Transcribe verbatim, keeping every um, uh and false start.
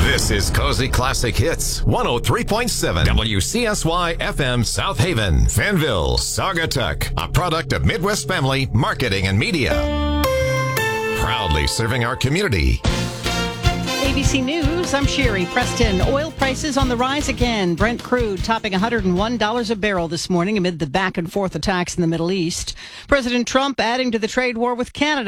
This is Cozy Classic Hits, one oh three point seven W C S Y F M South Haven, Fanville, Saugatuck, a product of Midwest Family Marketing and Media. Proudly serving our community. A B C News, I'm Sherry Preston. Oil prices on the rise again. Brent crude topping one hundred one dollars a barrel this morning amid the back and forth attacks in the Middle East. President Trump adding to the trade war with Canada.